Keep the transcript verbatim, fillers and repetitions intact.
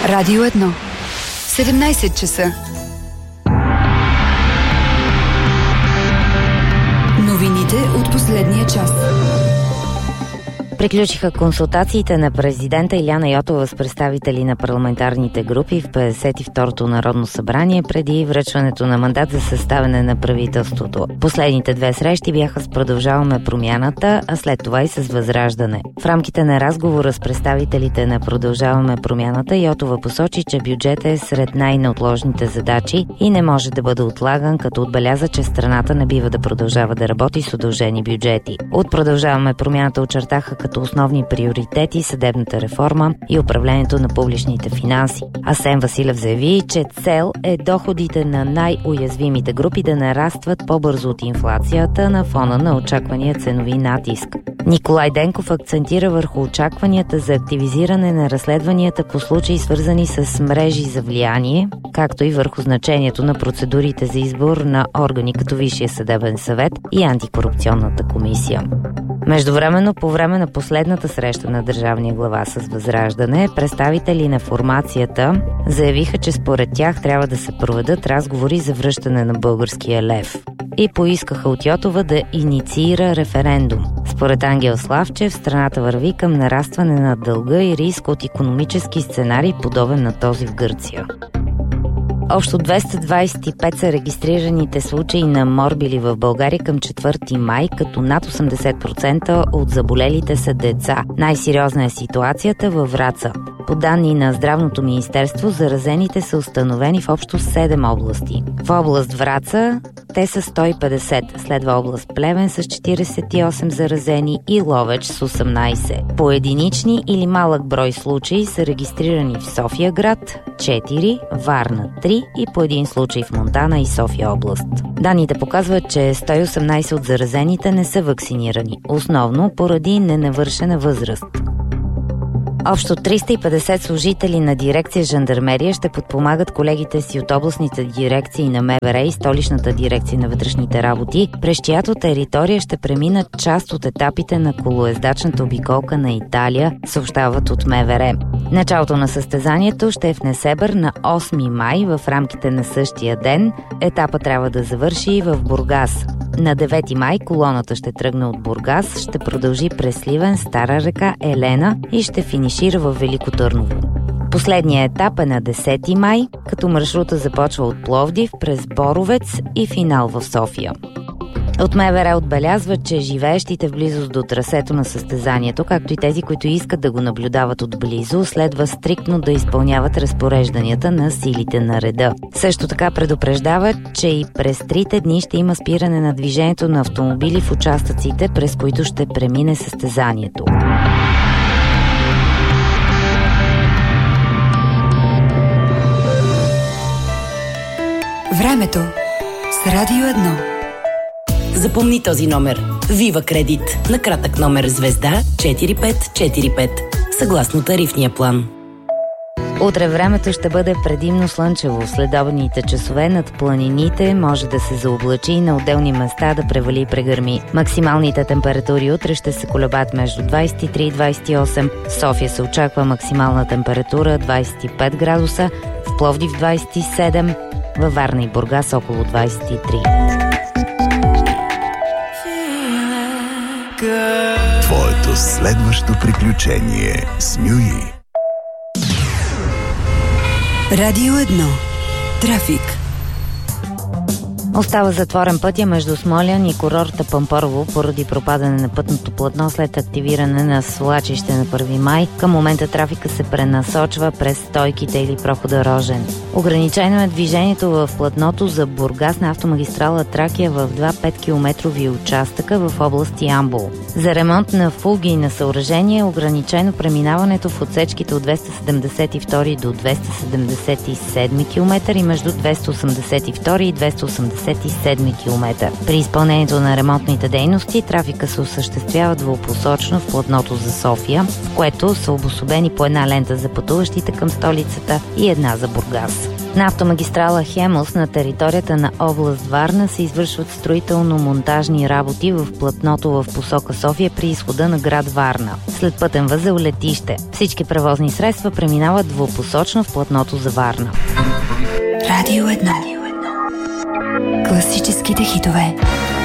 Радио едно. седемнайсет часа. Новините от последния час. Приключиха консултациите на президента Илияна Йотова с представители на парламентарните групи в петдесет и второто Народно събрание преди връчването на мандат за съставяне на правителството. Последните две срещи бяха с Продължаваме промяната, а след това и с Възраждане. В рамките на разговора с представителите на Продължаваме промяната, Йотова посочи, че бюджетът е сред най-неотложните задачи и не може да бъде отлаган, като отбеляза, че страната не бива да продължава да работи с удължени бюджети. От Продължаваме промяната очертаха като основни приоритети съдебната реформа и управлението на публичните финанси. Асен Василев заяви, че цел е доходите на най-уязвимите групи да нарастват по-бързо от инфлацията на фона на очаквания ценови натиск. Николай Денков акцентира върху очакванията за активизиране на разследванията по случаи, свързани с мрежи за влияние, както и върху значението на процедурите за избор на органи като Висшия съдебен съвет и Антикорупционната комисия. Междувременно, по време на последната среща на държавния глава с Възраждане, представители на формацията заявиха, че според тях трябва да се проведат разговори за връщане на българския лев и поискаха от Йотова да инициира референдум. Според Ангел Славчев, страната върви към нарастване на дълга и риск от икономически сценарий, подобен на този в Гърция. Общо двеста двадесет и пет са регистрираните случаи на морбили в България към четвърти май, като над осемдесет процента от заболелите са деца. Най-сериозна е ситуацията във Враца. По данни на Здравното министерство, заразените са установени в общо седем области. В област Враца те са сто и петдесет, следва област Плевен с четиридесет и осем заразени и Ловеч с осемнадесет. По единични или малък брой случаи са регистрирани в София град четири, Варна три и по един случай в Монтана и София област. Данните показват, че сто и осемнадесет от заразените не са вакцинирани, основно поради ненавършена възраст. Общо триста и петдесет служители на дирекция Жандармерия ще подпомагат колегите си от областните дирекции на МВР и столичната дирекция на вътрешните работи, през чиято територия ще преминат част от етапите на колоездачната обиколка на Италия, съобщават от МВР. Началото на състезанието ще е в Несебър на осми май. В рамките на същия ден етапа трябва да завърши в Бургас. На девети май колоната ще тръгне от Бургас, ще продължи през Сливен, Стара река, Елена и ще финишира в Велико Търново. Последният етап е на десети май, като маршрута започва от Пловдив през Боровец и финал в София. От МВР отбелязват, че живеещите в близост до трасето на състезанието, както и тези, които искат да го наблюдават отблизо, следва стриктно да изпълняват разпорежданията на силите на реда. Също така предупреждават, че и през трите дни ще има спиране на движението на автомобили в участъците, през които ще премине състезанието. Времето с Радио едно. Запомни този номер. Вива Кредит. На кратък номер звезда четири пет четири пет. Съгласно тарифния план. Утре времето ще бъде предимно слънчево. В следобедните часове над планините може да се заоблачи и на отделни места да превали и прегърми. Максималните температури утре ще се колебат между двадесет и три и двадесет и осем. В София се очаква максимална температура двадесет и пет градуса, в Пловдив двадесет и седем, във Варна и Бургас около двадесет и три. Твоето следващо приключение с Мюи. Радио едно. Трафик. Остава затворен пътя между Смолян и курорта Пампорово поради пропадане на пътното платно след активиране на свлачище на първи май. Към момента трафика се пренасочва през стойките или прохода Рожен. Ограничено е движението в платното за Бургас на автомагистрала Тракия в два петкилометрови участъка в област Ямбол. За ремонт на фуги и на съоръжение е ограничено преминаването в отсечките от двеста седемдесет и втори до двеста седемдесет и седми километър и между двеста осемдесет и втори и двеста осемдесет и седми километър. При изпълнението на ремонтните дейности трафика се осъществява двупосочно в платното за София, в което са обособени по една лента за пътуващите към столицата и една за Бургас. На автомагистрала Хемус на територията на област Варна се извършват строително-монтажни работи в платното в посока София при изхода на град Варна. След пътен възел летище. Всички превозни средства преминават двупосочно в платното за Варна. Радио едно. Класическите хитове.